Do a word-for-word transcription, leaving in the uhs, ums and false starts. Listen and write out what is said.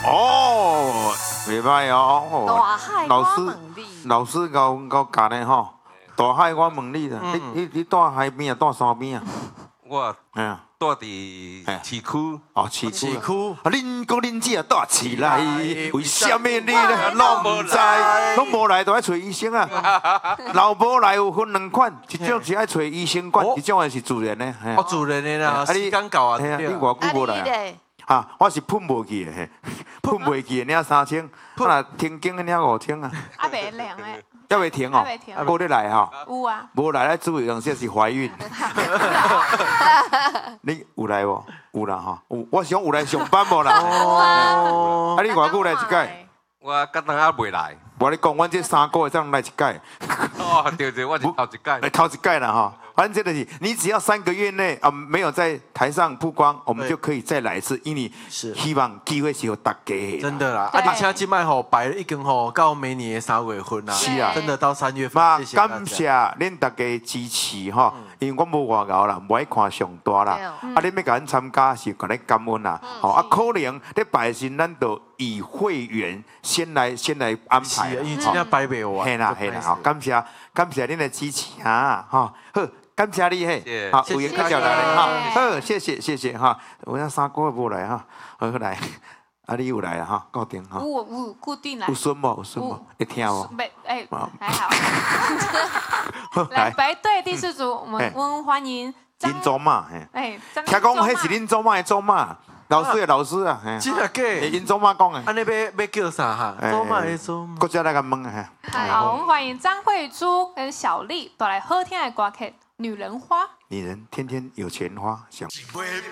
哦，袂歹哦。 大海老师我问你， 老师教教教的吼，大海我问你啦，你你你住海边啊，住山边啊？ 我哎呀， 住伫市区。 哦，市区。 市区。 啊，恁讲恁姐住市内，为什么你咧拢无知？拢无来就爱找医生啊。老无来有分两款，一种是爱找医生管，一种是自然的。 哦，自然的啦，时间到啊， 哎呀，你对。 偌久无来啊？啊，我是喷袂去的，嘿，喷袂去的领三千，我若停经的领五千啊。 啊，袂凉的。 还袂停哦，无咧来吼。 有啊。 无来咧，注意用说是怀孕。你有来无？有啦吼，有，我想有来上班无啦。哦。啊，你偌久来一届？ 我刚刚还未来。 无你讲，阮这三个月才能来一届。 哦，对对，我是头一届。 头一届啦哈。反正这个是，你只要三个月内啊没有在台上曝光，我们就可以再来一次，因为希望机会是有大家的。 真的啦，啊！而且今麦吼摆了已经吼到明年的三月份啦， 是啊， 真的到三月份。 嘛，感谢恁大家支持哈，因为我无外熬啦，唔爱看上大啦。啊，恁要甲咱参加是甲恁感恩啦。吼啊，可能咧摆时咱就以会员先来先来安排。 是啊，因为今天摆袂完。 嘿啦嘿啦，好，感谢感谢恁的支持啊，哈好。感谢你嘿，好，有缘再叫来哈，好，谢谢谢谢哈，我那三个月无来哈，好来，啊你有来啊哈，固定哈， 有有固定来， 有孙无有孙无，你听无？ 没哎，还好。来排队第四组，我们我们欢迎林祖妈， 哎， 听讲迄是林祖妈的祖妈，老师的老师啊， 真的假？ 林祖妈讲的， 安尼要要叫啥哈？祖妈的祖妈， 国家来个问啊， 好，我们欢迎张慧珠跟小丽带来好听的歌曲。女人花， 女人天天有钱花，想。